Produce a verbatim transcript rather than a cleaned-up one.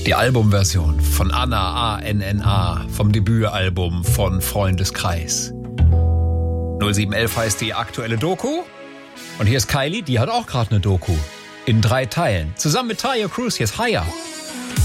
Die Albumversion von Anna, A N N A, vom Debütalbum von Freundeskreis. null sieben elf heißt die aktuelle Doku. Und hier ist Kylie, die hat auch gerade eine Doku. In drei Teilen. Zusammen mit Talia Cruz, hier ist Higher.